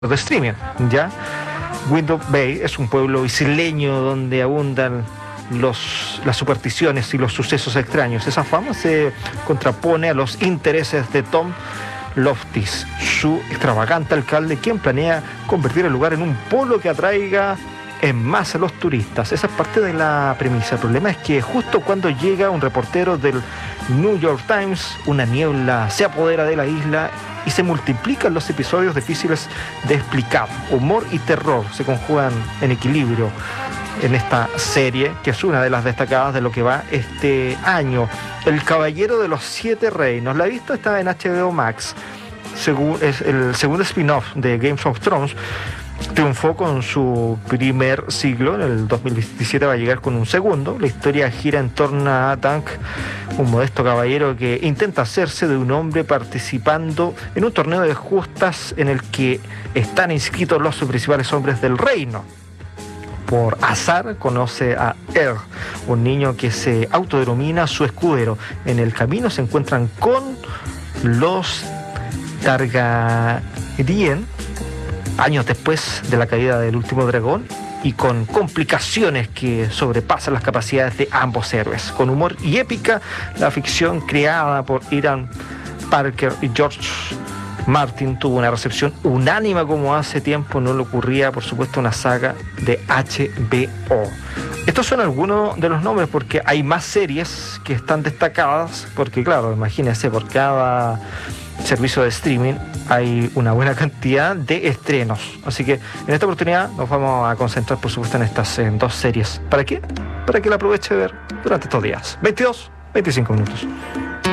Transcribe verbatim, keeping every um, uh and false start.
de streaming, ¿ya? Window Bay es un pueblo isleño donde abundan los, las supersticiones y los sucesos extraños. Esa fama se contrapone a los intereses de Tom Loftis, su extravagante alcalde, quien planea convertir el lugar en un polo que atraiga en masa a los turistas. Esa es parte de la premisa. El problema es que justo cuando llega un reportero del New York Times, una niebla se apodera de la isla y se multiplican los episodios difíciles de explicar. Humor y terror se conjugan en equilibrio en esta serie, que es una de las destacadas de lo que va este año. El Caballero de los Siete Reinos. La vista está en H B O Max. Según, es el segundo spin-off de Game of Thrones. Triunfó con su primer siglo, en el dos mil diecisiete va a llegar con un segundo. La historia gira en torno a Dunk, un modesto caballero que intenta hacerse de un hombre participando en un torneo de justas en el que están inscritos los principales hombres del reino. Por azar conoce a Er, un niño que se autodenomina su escudero. En el camino se encuentran con los Targaryen, años después de la caída del último dragón, y con complicaciones que sobrepasan las capacidades de ambos héroes. Con humor y épica, la ficción creada por Ian Parker y George Martin tuvo una recepción unánime como hace tiempo no le ocurría, por supuesto, una saga de H B O. Estos son algunos de los nombres, porque hay más series que están destacadas, porque claro, imagínense, por cada servicio de streaming hay una buena cantidad de estrenos. Así que en esta oportunidad nos vamos a concentrar, por supuesto, en estas en dos series. ¿Para qué? Para que la aproveche de ver durante estos días. veintidós, veinticinco minutos.